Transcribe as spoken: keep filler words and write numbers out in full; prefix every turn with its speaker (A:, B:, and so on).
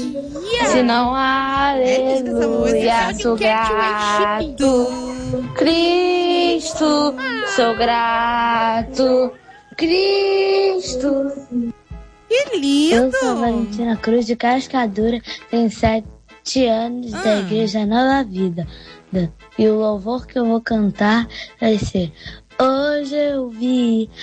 A: Se não há aleluia, sou grato. Cristo, sou grato. Cristo.
B: Que lindo!
C: Eu sou a Valentina Cruz de Cascadura, tenho sete anos, ah. da Igreja Nova Vida. E o louvor que eu vou cantar vai ser: hoje eu vi